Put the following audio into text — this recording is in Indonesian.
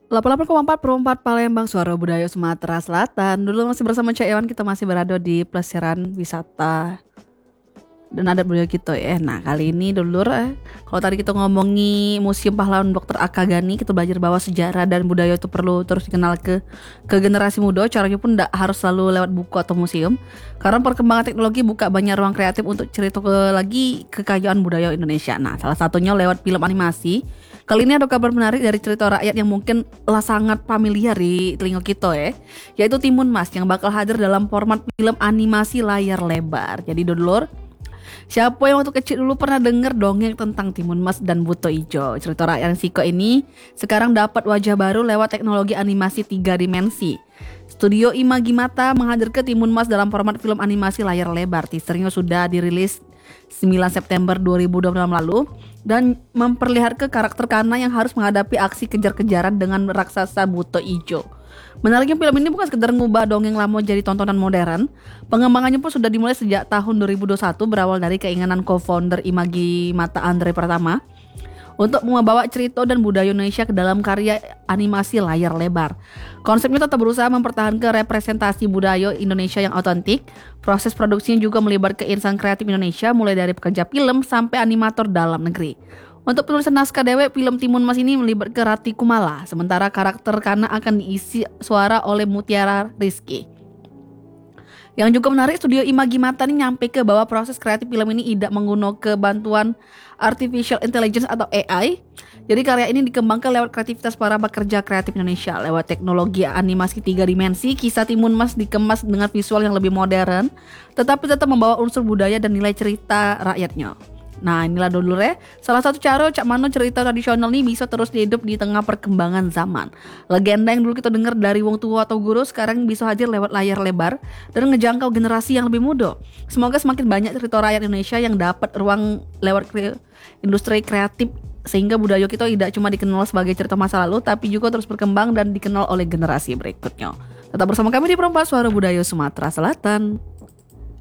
88,4 Palembang, Suara Budaya Sumatera Selatan. Dulu masih bersama Cak Ewan, kita masih berada di pelesiran wisata dan adat budaya kita ya. Nah, kali ini kalau tadi kita ngomongi Museum Pahlawan Dr. Aka Gani, kita belajar bahwa sejarah dan budaya itu perlu terus dikenal ke generasi muda. Caranya pun tidak harus selalu lewat buku atau museum, karena perkembangan teknologi buka banyak ruang kreatif untuk cerita lagi kekayaan budaya Indonesia. Nah, salah satunya lewat film animasi. Kali ini ada kabar menarik dari cerita rakyat yang mungkin lah sangat familiar di telinga kita ya, yaitu Timun Mas yang bakal hadir dalam format film animasi layar lebar. Jadi dulur, siapa yang waktu kecil dulu pernah denger dongeng tentang Timun Mas dan Buto Ijo? Cerita rakyat yang siko ini sekarang dapat wajah baru lewat teknologi animasi 3 dimensi. Studio Imagimata menghadirkan Timun Mas dalam format film animasi layar lebar. Teasernya sudah dirilis 9 September 2026 lalu dan memperlihatkan karakter Kana yang harus menghadapi aksi kejar-kejaran dengan raksasa Buto Ijo. Menariknya, film ini bukan sekedar ngubah dongeng lama jadi tontonan modern. Pengembangannya pun sudah dimulai sejak tahun 2021, berawal dari keinginan co-founder Imagimata Andre Pratama untuk membawa cerita dan budaya Indonesia ke dalam karya animasi layar lebar. Konsepnya tetap berusaha mempertahankan representasi budaya Indonesia yang otentik. Proses produksinya juga melibatkan insan kreatif Indonesia, mulai dari pekerja film sampai animator dalam negeri. Untuk penulisan naskah dewek, film Timun Mas ini melibatkan Rati Kumala, sementara karakter Kana akan diisi suara oleh Mutiara Rizky. Yang juga menarik, studio Imagimata ini nyampe ke bahwa proses kreatif film ini tidak menggunakan bantuan artificial intelligence atau AI. Jadi karya ini dikembangkan lewat kreativitas para pekerja kreatif Indonesia. Lewat teknologi animasi 3 dimensi, kisah Timun Mas dikemas dengan visual yang lebih modern, tetapi tetap membawa unsur budaya dan nilai cerita rakyatnya. Nah, inilah dulu salah satu cara cak mano cerita tradisional ini bisa terus hidup di tengah perkembangan zaman. Legenda yang dulu kita dengar dari wong tua atau guru sekarang bisa hadir lewat layar lebar dan ngejangkau generasi yang lebih muda. Semoga semakin banyak cerita rakyat Indonesia yang dapat ruang lewat industri kreatif, sehingga budaya kita tidak cuma dikenal sebagai cerita masa lalu, tapi juga terus berkembang dan dikenal oleh generasi berikutnya. Tetap bersama kami di Perempat Suara Budaya Sumatera Selatan.